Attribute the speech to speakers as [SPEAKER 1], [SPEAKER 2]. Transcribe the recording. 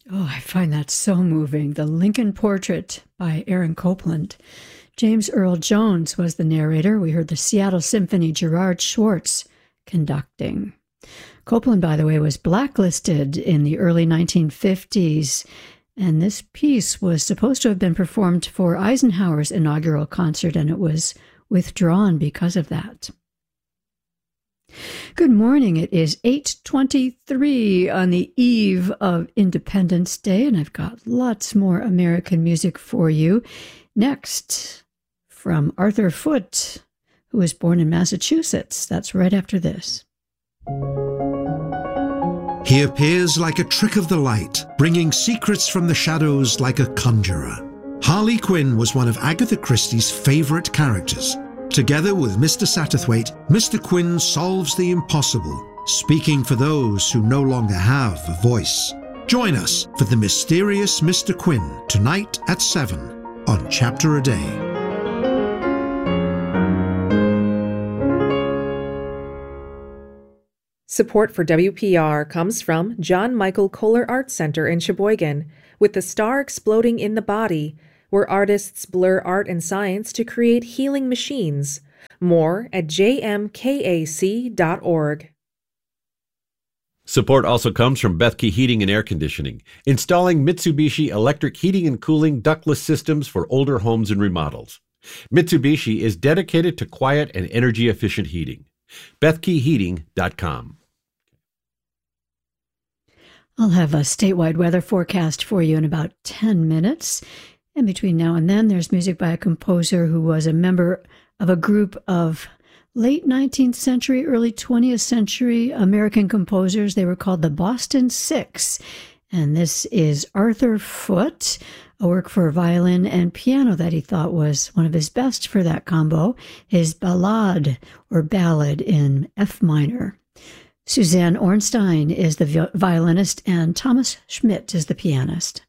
[SPEAKER 1] Oh, I find that so moving. The Lincoln Portrait by Aaron Copland. James Earl Jones was the narrator. We heard the Seattle Symphony, Gerard Schwartz conducting. Copland, by the way, was blacklisted in the early 1950s, and this piece was supposed to have been performed for Eisenhower's inaugural concert, and it was withdrawn because of that. Good morning. It is 8:23 on the eve of Independence Day, and I've got lots more American music for you. Next, from Arthur Foote, who was born in Massachusetts. That's right after this.
[SPEAKER 2] He appears like a trick of the light, bringing secrets from the shadows like a conjurer. Harley Quinn was one of Agatha Christie's favorite characters. Together with Mr. Satterthwaite, Mr. Quinn solves the impossible, speaking for those who no longer have a voice. Join us for The Mysterious Mr. Quinn tonight at 7 on Chapter a Day.
[SPEAKER 3] Support for WPR comes from John Michael Kohler Art Center in Sheboygan, with the star exploding in the body, where artists blur art and science to create healing machines. More at jmkac.org.
[SPEAKER 4] Support also comes from Bethke Heating and Air Conditioning, installing Mitsubishi electric heating and cooling ductless systems for older homes and remodels. Mitsubishi is dedicated to quiet and energy-efficient heating. BethkeHeating.com.
[SPEAKER 1] I'll have a statewide weather forecast for you in about 10 minutes. And between now and then, there's music by a composer who was a member of a group of late 19th century, early 20th century American composers. They were called the Boston Six. And this is Arthur Foote, a work for violin and piano that he thought was one of his best for that combo, his Ballade or Ballad in F minor. Suzanne Ornstein is the violinist and Thomas Schmidt is the pianist.